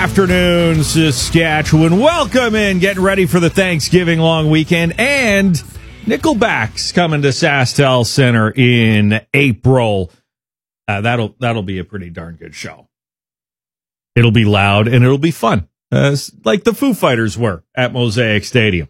afternoon, Saskatchewan. Welcome in, getting ready for the Thanksgiving long weekend. And Nickelback's coming to SaskTel Center in April. That'll be a pretty darn good show. It'll be loud and it'll be fun, like the Foo Fighters were at Mosaic Stadium.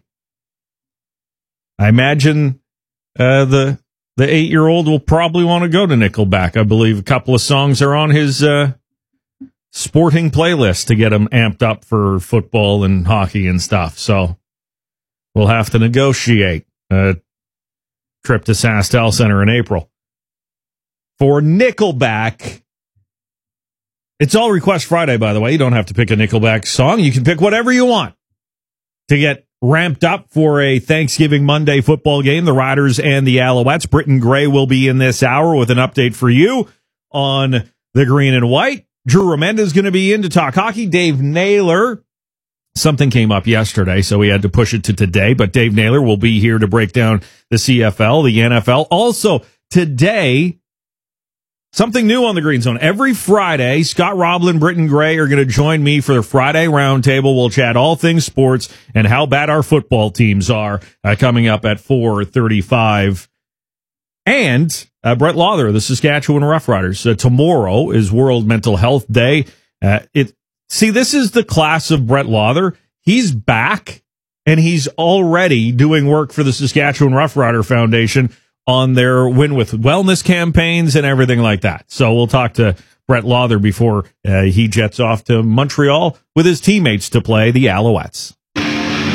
I imagine the 8-year-old will probably want to go to Nickelback. I believe a couple of songs are on his sporting playlist to get him amped up for football and hockey and stuff. So we'll have to negotiate a trip to SaskTel Center in April. For Nickelback, it's all Request Friday, by the way. You don't have to pick a Nickelback song. You can pick whatever you want to get ramped up for a Thanksgiving Monday football game, the Riders and the Alouettes. Britton Gray will be in this hour with an update for you on the green and white. Drew Remenda is going to be in to talk hockey. Dave Naylor, something came up yesterday, so we had to push it to today, but Dave Naylor will be here to break down the CFL, the NFL. Also, today, something new on the Green Zone. Every Friday, Scott Roblin, Britton Gray are going to join me for the Friday Roundtable. We'll chat all things sports and how bad our football teams are coming up at 4:35. And Brett Lauther of the Saskatchewan Roughriders. Tomorrow is World Mental Health Day. This is the class of Brett Lauther. He's back, and he's already doing work for the Saskatchewan Roughrider Foundation on their Win with Wellness campaigns and everything like that. So we'll talk to Brett Lauther before he jets off to Montreal with his teammates to play the Alouettes.